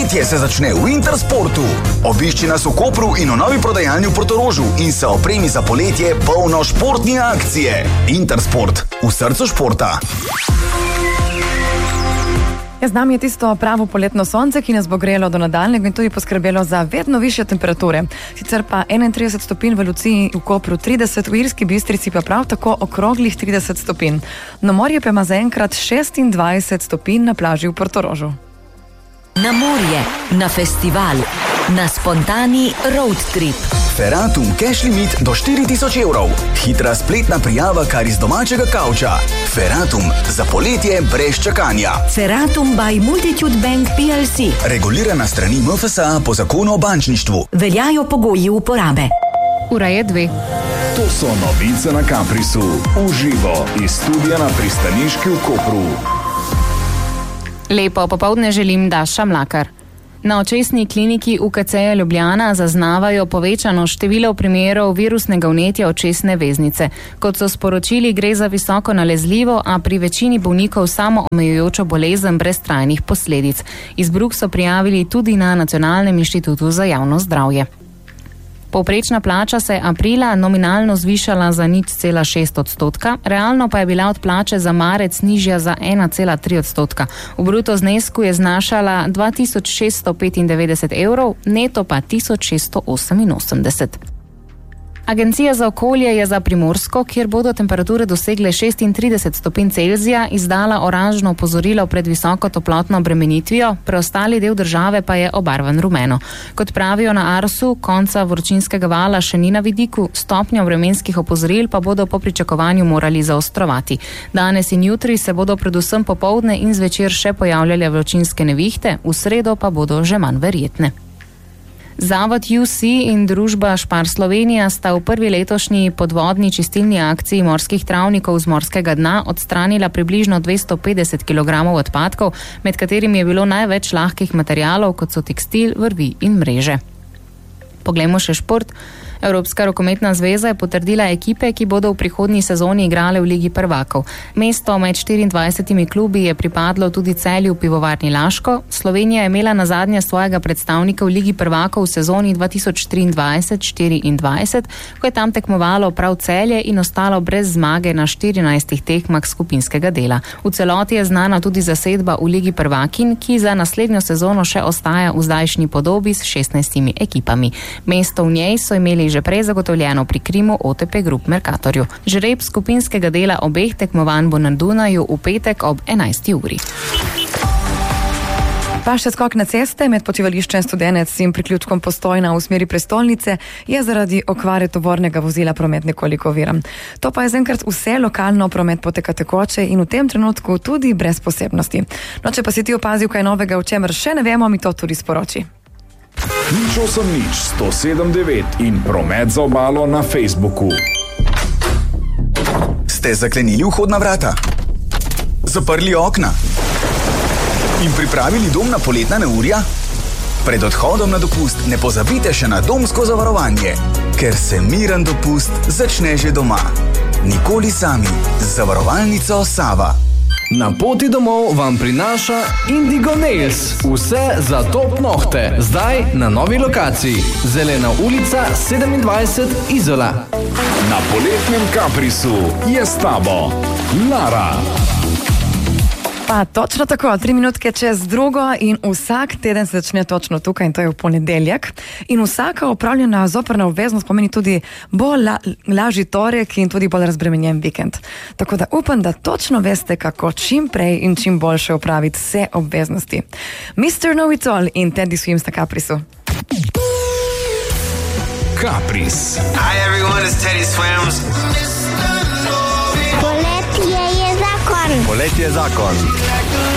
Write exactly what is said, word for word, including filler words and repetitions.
poletje se začne v Intersportu. Obišči nas v Kopru in v novi prodajalni v Portorožu in se opremi za poletje polno športne akcije. Intersport, v srcu športa. Ja, z nami je tisto pravo poletno sonce, ki nas bo grelo do nadaljnjega in tudi poskrbelo za vedno višje temperature. Sicer pa enaintrideset stopinj v Luciji, v Kopru trideset, v Irski Bistrici pa prav tako okroglih trideset stopinj. Na morje pa ima zaenkrat šestindvajset stopinj na plaži v Portorožu. Na morje, na festival, na spontani road trip. Ferratum cash limit do štiri tisoč evrov. Hitra spletna prijava kar iz domačega kavča. Ferratum za poletje brez čakanja. Ferratum by Multitude Bank P L C. Regulirana strani M F S A po zakonu o bančništvu. Veljajo pogoji uporabe. Ura je dve. To so novice na Caprisu. Uživo iz studia na pristaniški v Kopru. Lepo popoldne želim Daša Mlakar. Na očesni kliniki U K C Ljubljana zaznavajo povečano število primerov virusnega vnetja očesne veznice. Kot so sporočili, gre za visoko nalezljivo, a pri večini bolnikov samo omejujočo bolezen brez trajnih posledic. Izbruh so prijavili tudi na Nacionalnem inštitutu za javno zdravje. Povprečna plača se je aprila nominalno zvišala za nič cela šest odstotka, realno pa je bila od plače za marec nižja za ena cela tri odstotka. V bruto znesku je znašala dva tisoč šeststo petindevetdeset evrov, neto pa tisoč šeststo oseminosemdeset. Agencija za okolje je za Primorsko, kjer bodo temperature dosegle šestintrideset stopinj Celzija, izdala oranžno opozorilo pred visoko toplotno obremenitvijo, preostali del države pa je obarvan rumeno. Kot pravijo na Arsu, konca vročinskega vala še ni na vidiku, stopnjo vremenskih opozoril pa bodo po pričakovanju morali zaostrovati. Danes in jutri se bodo predvsem popoldne in zvečer še pojavljale vročinske nevihte, v sredo pa bodo že manj verjetne. Zavod U C in družba Spar Slovenija sta v prvi letošnji podvodni čistilni akciji morskih travnikov z morskega dna odstranila približno dvesto petdeset kilogramov odpadkov, med katerimi je bilo največ lahkih materialov, kot so tekstil, vrvi in mreže. Poglejmo še šport. Evropska rokometna zveza je potrdila ekipe, ki bodo v prihodnji sezoni igrale v Ligi prvakov. Mesto med štiriindvajsetimi klubi je pripadlo tudi Celju v Pivovarni Laško. Slovenija je imela nazadnje svojega predstavnika v Ligi prvakov v sezoni dva tisoč triindvajset štiriindvajset, ko je tam tekmovalo prav Celje in ostalo brez zmage na štirinajstih tekmah skupinskega dela. V celoti je znana tudi zasedba v Ligi prvakin, ki za naslednjo sezono še ostaja v zdajšnji podobi s šestnajstimi ekipami. Mesto v njej so imeli že prej zagotovljeno pri Krimu O T P Group Mercatorju. Žreb skupinskega dela obeh tekmovanj bo na Dunaju v petek ob enajsti uri. Pa še skok na ceste med počivališčem Studenec in priključkom Postojna v smeri prestolnice je zaradi okvare tovornega vozila promet nekoliko oviran. To pa je zaenkrat vse lokalno, promet poteka tekoče in v tem trenutku tudi brez posebnosti. No, če pa si ti opazil kaj novega, o čemer še ne vemo, mi to tudi sporoči. Nič osem nič sto sedem devet in promet za obalo na Facebooku. Ste zaklenili vhodna vrata? Zaprli okna? In pripravili dom na poletna neurja? Pred odhodom na dopust ne pozabite še na domsko zavarovanje, ker se miren dopust začne že doma. Nikoli sami. Z zavarovalnico Sava. Na poti domov vam prinaša Indigo Nails. Vse za top nohte. Zdaj na novi lokaciji. Zelena ulica sedemindvajset Izola. Na poletnem Caprisu je s tabo Lara. Pa točno tako, tri minutke čez drugo in vsak teden se začne točno tukaj in to je v ponedeljek. In vsaka opravljena zoprna obveznost pomeni tudi bolj la, lažji torek in tudi bolj razbremenjen vikend. Tako da upam, da točno veste, kako čim prej in čim boljše opraviti vse obveznosti. mister Know It All in Teddy Swims na Caprisu. Capris. Hi everyone, it's Teddy Swims. Poletje je zakon. Poletje je zakon.